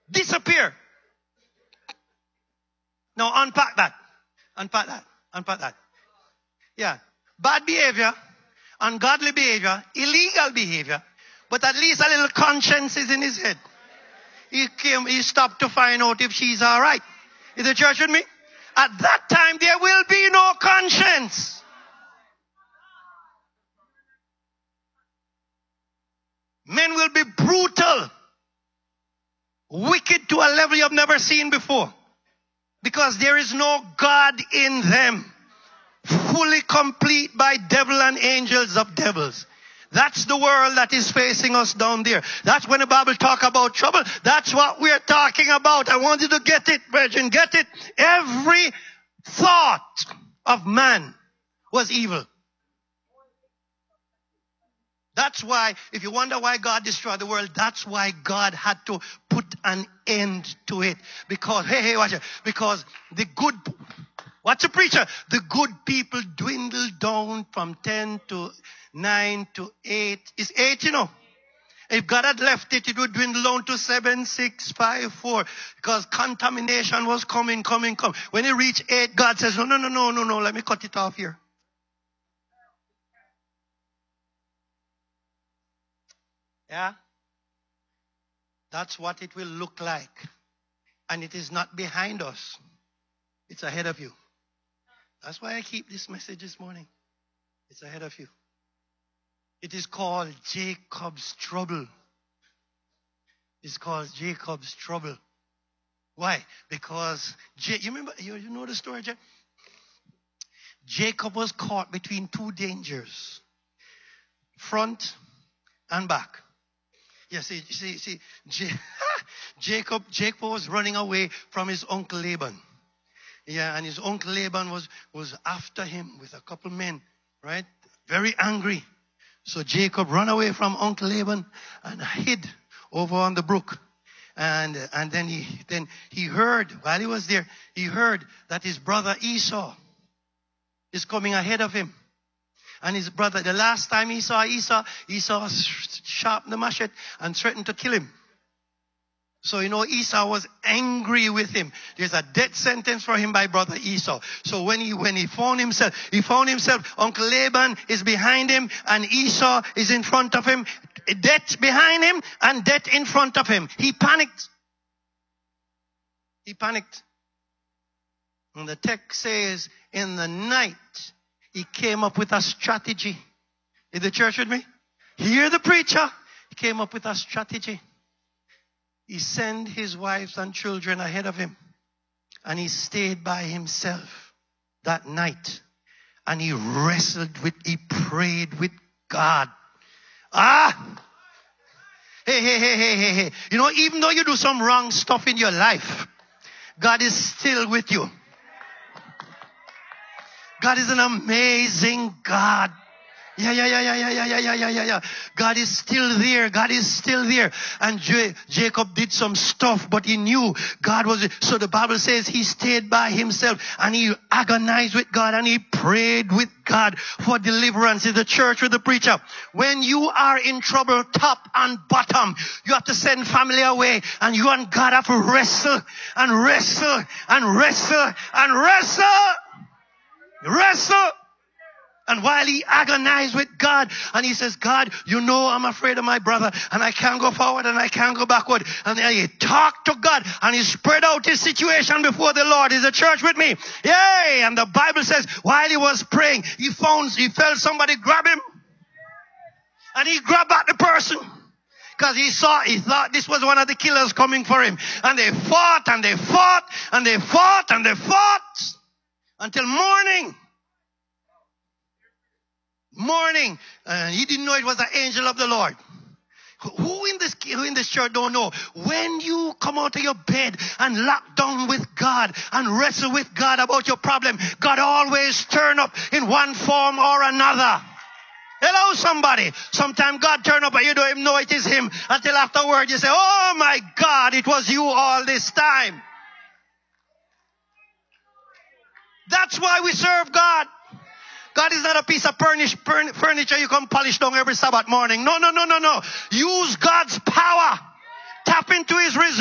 Disappear. Now unpack that. Yeah. Bad behavior, ungodly behavior, illegal behavior, but at least a little conscience is in his head. He stopped to find out if she's all right. Is the church with me? At that time, there will be no conscience. Men will be brutal, wicked to a level you have never seen before, because there is no God in them. Fully complete by devil and angels of devils. That's the world that is facing us down there. That's when the Bible talk about trouble. That's what we're talking about. I want you to get it, Virgin. Get it. Every thought of man was evil. That's why, if you wonder why God destroyed the world, that's why God had to put an end to it. Because, hey, watch it. Because watch the preacher. The good people dwindled down from 10 to 9 to 8. It's 8, you know. If God had left it, it would dwindle down to 7, 6, 5, 4. Because contamination was coming. When it reached 8, God says, no, let me cut it off here. Yeah? That's what it will look like. And it is not behind us. It's ahead of you. That's why I keep this message this morning. It's ahead of you. It is called Jacob's trouble. It's called Jacob's trouble. Why? Because, you remember, you know the story, Jacob was caught between two dangers. Front and back. Yeah, see, Jacob was running away from his uncle Laban. Yeah, and his uncle Laban was after him with a couple men, right? Very angry. So Jacob ran away from Uncle Laban and hid over on the brook. And then he heard, while he was there, he heard that his brother Esau is coming ahead of him. And his brother, the last time he saw Esau sharpened the machete and threatened to kill him. So, Esau was angry with him. There's a death sentence for him by brother Esau. So when he found himself, Uncle Laban is behind him and Esau is in front of him. Death behind him and death in front of him. He panicked. And the text says, in the night, he came up with a strategy. Is the church with me? Hear the preacher. He came up with a strategy. He sent his wives and children ahead of him. And he stayed by himself that night. And he prayed with God. Hey. Even though you do some wrong stuff in your life, God is still with you. God is an amazing God. Yeah. God is still there. And Jacob did some stuff, but he knew God was. So the Bible says he stayed by himself and he agonized with God and he prayed with God for deliverance. In the church with the preacher, when you are in trouble, top and bottom, you have to send family away and you and God have to wrestle. And while he agonized with God, and he says, God, I'm afraid of my brother, and I can't go forward and I can't go backward. And then he talked to God, and he spread out his situation before the Lord. Is the church with me? Yay! And the Bible says, while he was praying, he felt somebody grab him, and he grabbed back the person. Because he thought this was one of the killers coming for him. And they fought, until morning. He didn't know it was an angel of the Lord. Who in this church don't know? When you come out of your bed and lock down with God and wrestle with God about your problem, God always turn up in one form or another. Hello, somebody. Sometimes God turn up and you don't even know it is him until afterward you say, oh my God, it was you all this time. That's why we serve God. God is not a piece of furniture you can polish down every Sabbath morning. No. Use God's power. Tap into his reserve.